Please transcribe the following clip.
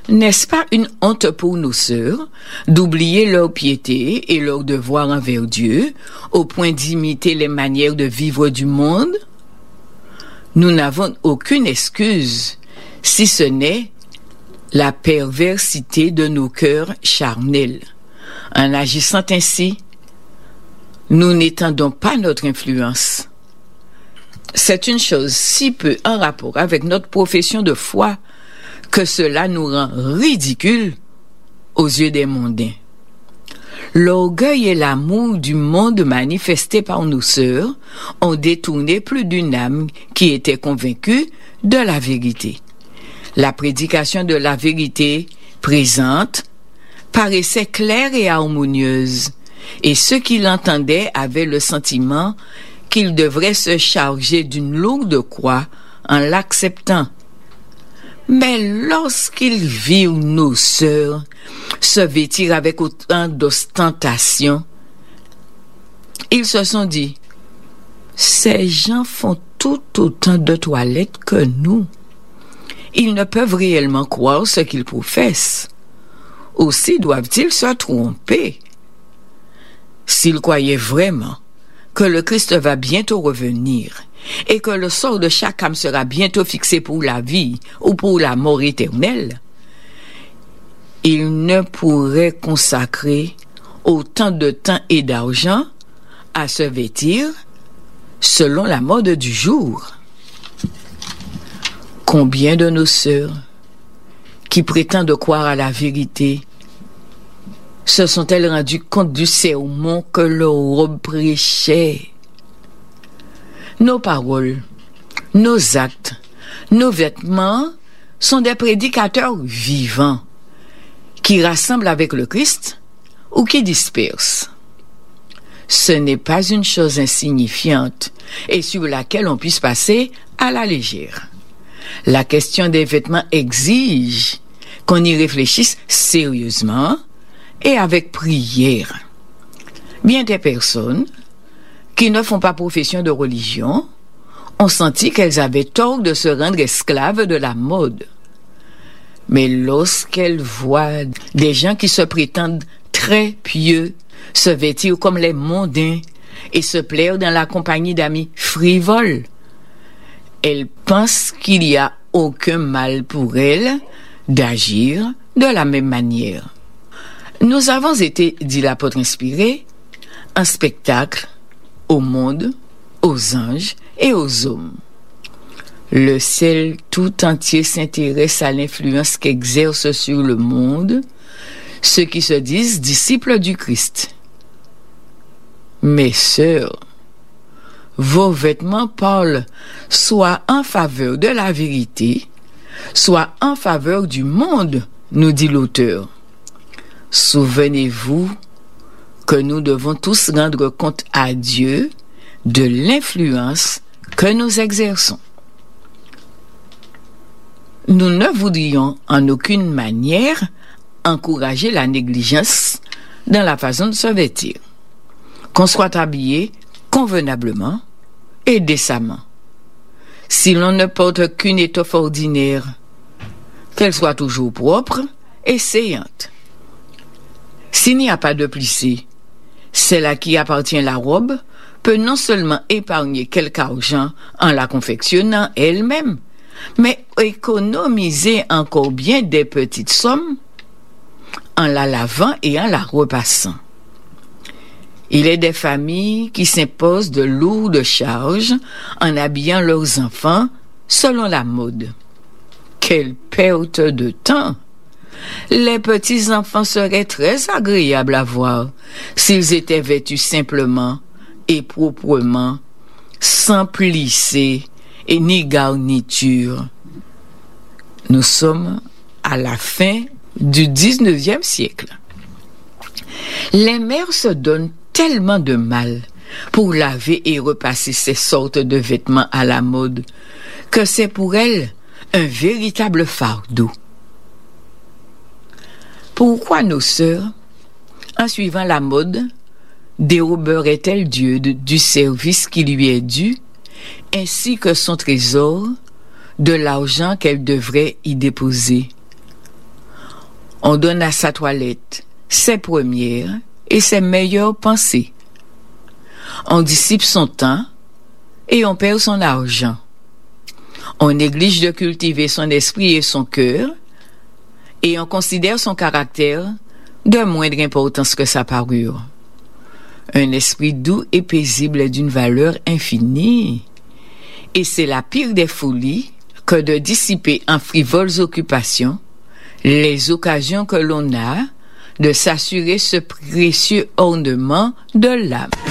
N'est-ce pas une honte pour nos sœurs d'oublier leur piété et leur devoir envers Dieu au point d'imiter les manières de vivre du monde? Nous n'avons aucune excuse, si ce n'est la perversité de nos cœurs charnels. En agissant ainsi, nous n'étendons pas notre influence. C'est une chose si peu en rapport avec notre profession de foi que cela nous rend ridicules aux yeux des mondains. L'orgueil et l'amour du monde manifestés par nos sœurs ont détourné plus d'une âme qui était convaincue de la vérité. La prédication de la vérité présente paraissait claire et harmonieuse, et ceux qui l'entendaient avaient le sentiment qu'ils devraient se charger d'une lourde croix en l'acceptant. Mais lorsqu'ils virent nos sœurs se vêtir avec autant d'ostentation, ils se sont dit, ces gens font tout autant de toilettes que nous. Ils ne peuvent réellement croire ce qu'ils professent. Aussi doivent-ils se tromper. S'ils croyaient vraiment que le Christ va bientôt revenir et que le sort de chaque âme sera bientôt fixé pour la vie ou pour la mort éternelle, ils ne pourraient consacrer autant de temps et d'argent à se vêtir selon la mode du jour. Combien de nos sœurs qui prétendent croire à la vérité se sont-elles rendues compte du sermon que leur robe prêchait? Nos paroles, nos actes, nos vêtements sont des prédicateurs vivants qui rassemblent avec le Christ ou qui dispersent. Ce n'est pas une chose insignifiante et sur laquelle on puisse passer à la légère. La question des vêtements exige qu'on y réfléchisse sérieusement et avec prière. Bien des personnes qui ne font pas profession de religion ont senti qu'elles avaient tort de se rendre esclaves de la mode. Mais lorsqu'elles voient des gens qui se prétendent très pieux se vêtir comme les mondains et se plaire dans la compagnie d'amis frivoles, elles pensent qu'il n'y a aucun mal pour elles d'agir de la même manière. Nous avons été, dit l'apôtre inspiré, un spectacle au monde, aux anges et aux hommes. Le ciel tout entier s'intéresse à l'influence qu'exercent sur le monde ceux qui se disent disciples du Christ. Mes sœurs, vos vêtements parlent soit en faveur de la vérité, soit en faveur du monde, nous dit l'auteur. Souvenez-vous que nous devons tous rendre compte à Dieu de l'influence que nous exerçons. Nous ne voudrions en aucune manière encourager la négligence dans la façon de se vêtir. Qu'on soit habillé convenablement et décemment. Si l'on ne porte qu'une étoffe ordinaire, qu'elle soit toujours propre et saillante. S'il n'y a pas de plissé, celle à qui appartient la robe peut non seulement épargner quelque argent en la confectionnant elle-même, mais économiser encore bien des petites sommes en la lavant et en la repassant. Il est des familles qui s'imposent de lourdes charges en habillant leurs enfants selon la mode. Quelle perte de temps! Les petits-enfants seraient très agréables à voir s'ils étaient vêtus simplement et proprement, sans plisser et ni garniture. Nous sommes à la fin du 19e siècle. Les mères se donnent tellement de mal pour laver et repasser ces sortes de vêtements à la mode que c'est pour elles un véritable fardeau. Pourquoi nos sœurs, en suivant la mode, déroberaient-elles Dieu du service qui lui est dû, ainsi que son trésor, de l'argent qu'elles devraient y déposer? On donne à sa toilette ses premières et ses meilleures pensées. On dissipe son temps et on perd son argent. On néglige de cultiver son esprit et son cœur et on considère son caractère de moindre importance que sa parure. Un esprit doux et paisible est d'une valeur infinie. Et c'est la pire des folies que de dissiper en frivoles occupations les occasions que l'on a de s'assurer ce précieux ornement de l'âme.